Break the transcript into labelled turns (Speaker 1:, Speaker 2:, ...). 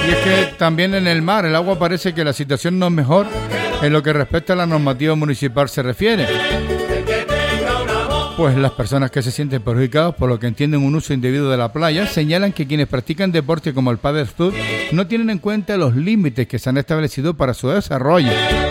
Speaker 1: Y es que también en el mar, el agua parece que la situación no es mejor en lo que respecta a la normativa municipal se refiere. Pues las personas que se sienten perjudicadas por lo que entienden un uso indebido de la playa señalan que quienes practican deporte como el paddle surf no tienen en cuenta los límites que se han establecido para su desarrollo.